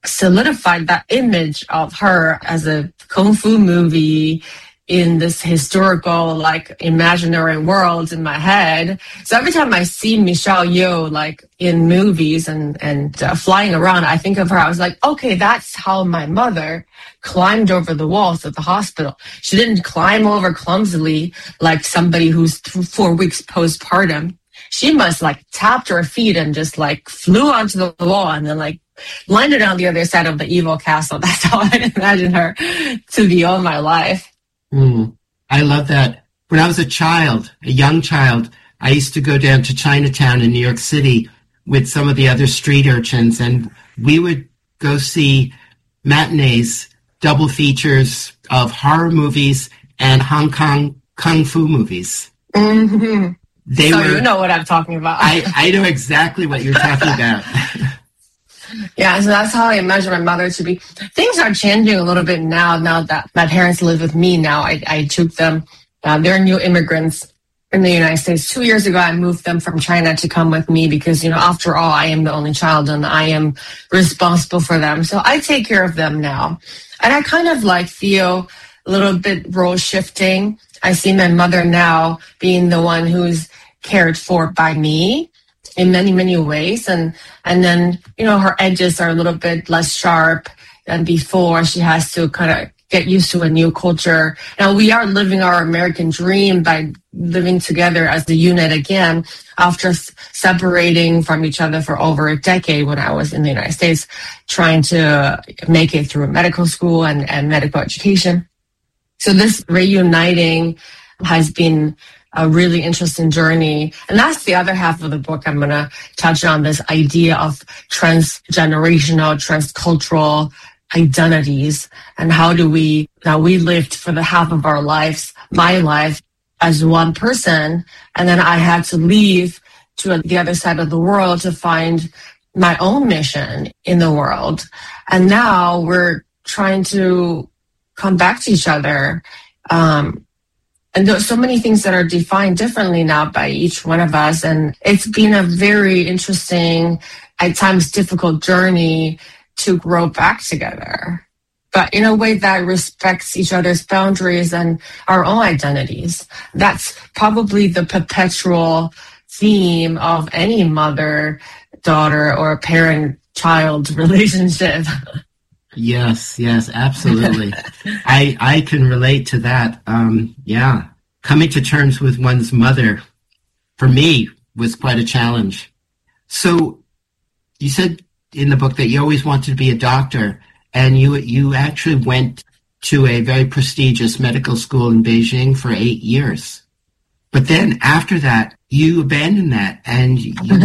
solidified that image of her as a kung fu movie in this historical, like, imaginary world in my head. So every time I see Michelle Yeoh, like, in movies and flying around, I think of her. I was like, okay, that's how my mother climbed over the walls of the hospital. She didn't climb over clumsily like somebody who's 4 weeks postpartum. She must, like, tapped her feet and just, like, flew onto the wall and then, like, landed on the other side of the evil castle. That's how I imagine her to be all my life. I love that. When I was a young child, I used to go down to Chinatown in New York City with some of the other street urchins, and we would go see matinees, double features of horror movies and Hong Kong kung fu movies. Mm-hmm. You know what I'm talking about. I know exactly what you're talking about. Yeah, so that's how I imagine my mother to be. Things are changing a little bit now that my parents live with me now. I took them. They're new immigrants in the United States. 2 years ago, I moved them from China to come with me because, after all, I am the only child and I am responsible for them. So I take care of them now. And I kind of feel a little bit role shifting. I see my mother now being the one who's cared for by me in many, many ways. And then, her edges are a little bit less sharp than before. She has to kind of get used to a new culture. Now, we are living our American dream by living together as a unit again after separating from each other for over a decade when I was in the United States, trying to make it through medical school and medical education. So this reuniting has been a really interesting journey. And that's the other half of the book. I'm going to touch on this idea of transgenerational, transcultural identities and how do we lived for the half of our lives, my life, as one person. And then I had to leave to the other side of the world to find my own mission in the world. And now we're trying to come back to each other. And there's so many things that are defined differently now by each one of us. And it's been a very interesting, at times difficult journey to grow back together, but in a way that respects each other's boundaries and our own identities. That's probably the perpetual theme of any mother-daughter or parent-child relationship. Yes, absolutely. I can relate to that. Coming to terms with one's mother, for me, was quite a challenge. So you said in the book that you always wanted to be a doctor, and you actually went to a very prestigious medical school in Beijing for 8 years. But then after that, you abandoned that, and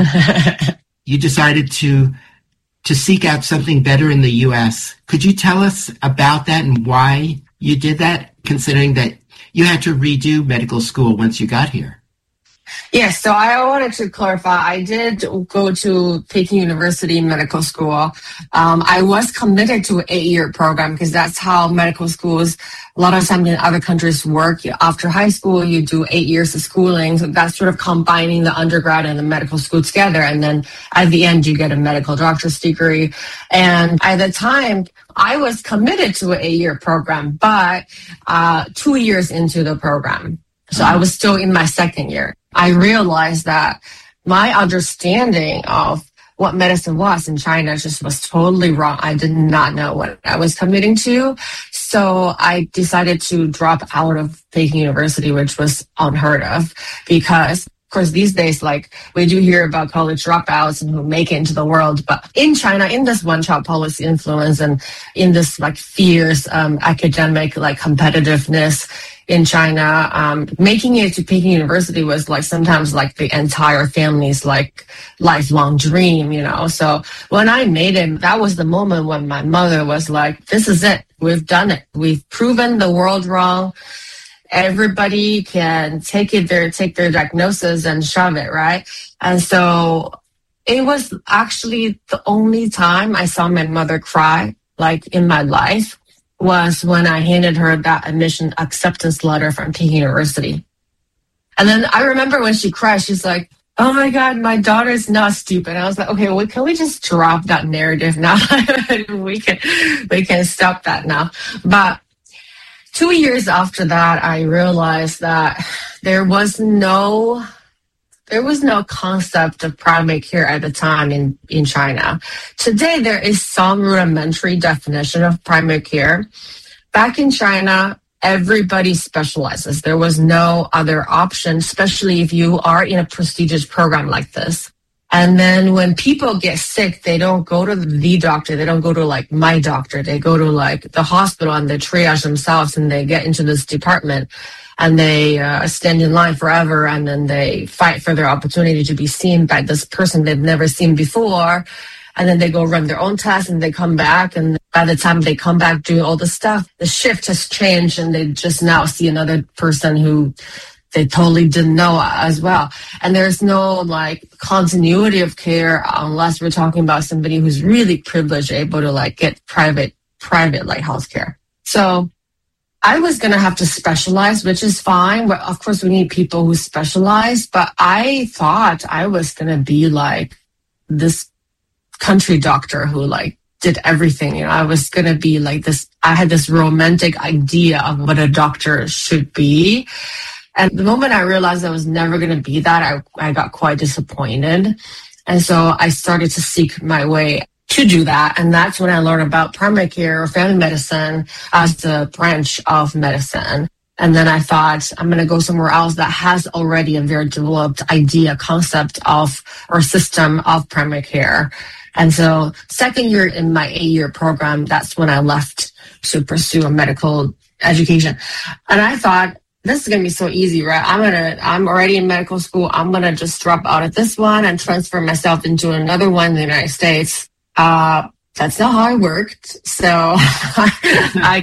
you decided to seek out something better in the U.S. Could you tell us about that and why you did that, considering that you had to redo medical school once you got here? Yes, so I wanted to clarify. I did go to Peking University Medical School. I was committed to an 8-year program because that's how medical schools, a lot of times in other countries, work. After high school, you do 8 years of schooling. So that's sort of combining the undergrad and the medical school together. And then at the end, you get a medical doctor's degree. And at the time, I was committed to an 8-year program, but 2 years into the program. So I was still in my second year. I realized that my understanding of what medicine was in China just was totally wrong. I did not know what I was committing to. So I decided to drop out of Peking University, which was unheard of because, of course, these days, we do hear about college dropouts and who make it into the world. But in China, in this one-child policy influence and in this fierce academic competitiveness in China, making it to Peking University was sometimes the entire family's lifelong dream, So when I made it, that was the moment when my mother was like, this is it. We've done it. We've proven the world wrong. Everybody can take their diagnosis and shove it, right? And so it was actually the only time I saw my mother cry, in my life, was when I handed her that admission acceptance letter from Peking University. And then I remember when she cried, she's like, oh my God, my daughter's not stupid. I was like, okay, well, can we just drop that narrative now? we can stop that now. But 2 years after that, I realized that there was no concept of primary care at the time in China. Today, there is some rudimentary definition of primary care. Back in China, everybody specializes. There was no other option, especially if you are in a prestigious program like this. And then when people get sick, they don't go to the doctor. They don't go to like my doctor. They go to like the hospital and they triage themselves and they get into this department and they stand in line forever. And then they fight for their opportunity to be seen by this person they've never seen before. And then they go run their own tests and they come back. And by the time they come back doing all the stuff, the shift has changed and they just now see another person who they totally didn't know as well. And there's no like continuity of care unless we're talking about somebody who's really privileged, able to like get private like healthcare. So I was going to have to specialize, which is fine. But of course we need people who specialize. But I thought I was going to be like this country doctor who like did everything. You know, I was going to be like this. I had this romantic idea of what a doctor should be. And the moment I realized I was never going to be that, I got quite disappointed. And so I started to seek my way to do that. And that's when I learned about primary care or family medicine as a branch of medicine. And then I thought, I'm going to go somewhere else that has already a very developed idea, concept of, or system of primary care. And so second year in my 8-year program, that's when I left to pursue a medical education. And I thought, this is going to be so easy, right? I'm already in medical school. I'm going to just drop out of this one and transfer myself into another one in the United States. That's not how it worked. So I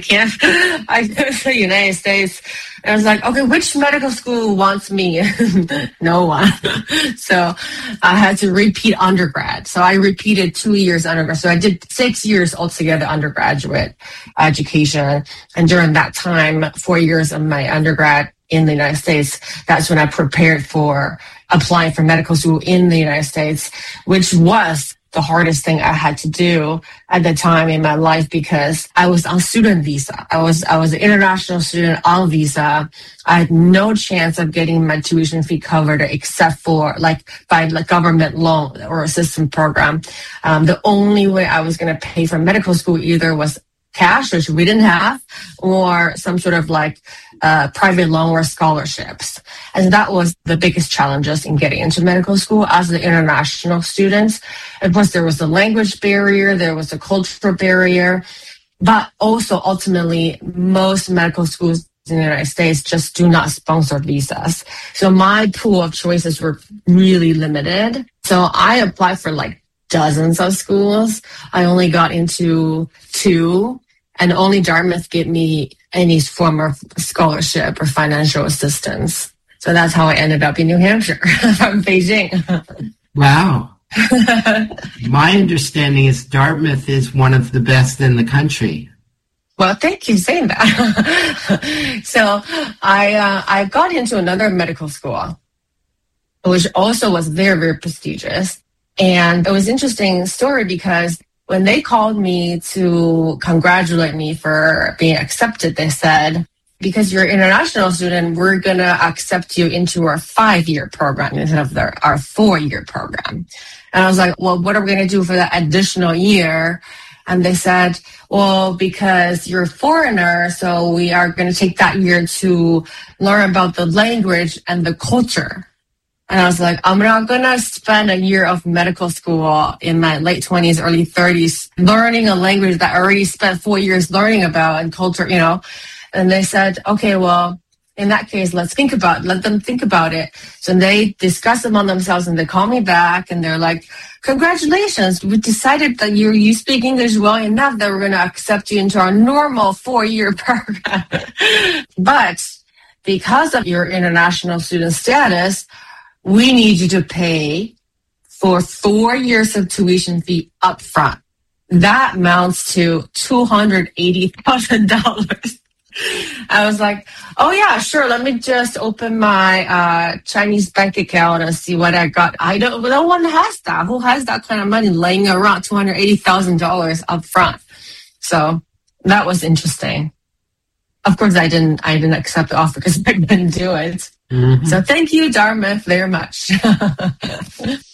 go to the United States. And I was like, okay, which medical school wants me? No one. So I had to repeat undergrad. So I repeated 2 years undergrad. So I did 6 years altogether undergraduate education. And during that time, 4 years of my undergrad in the United States, that's when I prepared for applying for medical school in the United States, which was the hardest thing I had to do at the time in my life because I was on student visa. I was an international student on visa. I had no chance of getting my tuition fee covered except for like by like government loan or assistance program. The only way I was going to pay for medical school either was cash, which we didn't have, or some sort of like private loan or scholarships. And that was the biggest challenges in getting into medical school as an international student. Of course, there was a language barrier, there was a cultural barrier, but also ultimately most medical schools in the United States just do not sponsor visas. So my pool of choices were really limited. So I applied for like dozens of schools. I only got into 2. And only Dartmouth gave me any form of scholarship or financial assistance. So that's how I ended up in New Hampshire from Beijing. Wow. My understanding is Dartmouth is one of the best in the country. Well, thank you for saying that. So I got into another medical school, which also was very, very prestigious. And it was an interesting story because when they called me to congratulate me for being accepted, they said, because you're an international student, we're going to accept you into our 5-year program instead of our 4-year program. And I was like, well, what are we going to do for that additional year? And they said, well, because you're a foreigner, so we are going to take that year to learn about the language and the culture. And I was like, I'm not going to spend a year of medical school in my late 20s, early 30s, learning a language that I already spent 4 years learning about and culture, you know. And they said, okay, well, in that case, let them think about it. So they discuss among themselves and they call me back and they're like, congratulations, we decided that you speak English well enough that we're going to accept you into our normal 4-year program. But because of your international student status, we need you to pay for 4 years of tuition fee up front. That amounts to $280,000. I was like, oh yeah, sure. Let me just open my Chinese bank account and see what I got. No one has that. Who has that kind of money laying around, $280,000 up front? So that was interesting. Of course, I didn't accept the offer because I couldn't do it. Mm-hmm. So thank you, Dartmouth, very much.